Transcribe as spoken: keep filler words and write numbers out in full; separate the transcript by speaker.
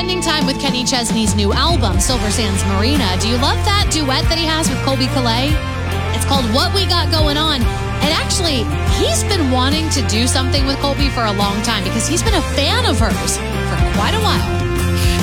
Speaker 1: spending time with Kenny Chesney's new album, Silver Sands Marina. Do you love that duet that he has with Colbie Caillat? It's called What We Got Going On. And actually, he's been wanting to do something with Colbie for a long time because he's been a fan of hers for quite a while.